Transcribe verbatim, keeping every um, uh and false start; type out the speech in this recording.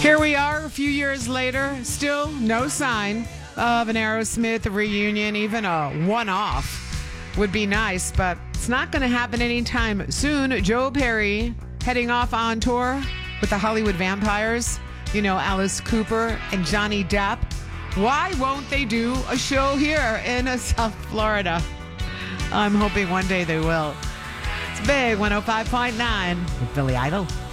Here we are a few years later, still no sign of an Aerosmith reunion. Even a one-off would be nice, but it's not going to happen anytime soon. Joe Perry heading off on tour with the Hollywood Vampires, you know, Alice Cooper and Johnny Depp. Why won't they do a show here in uh, South Florida? I'm hoping one day they will. It's Big one oh five point nine with Billy Idol.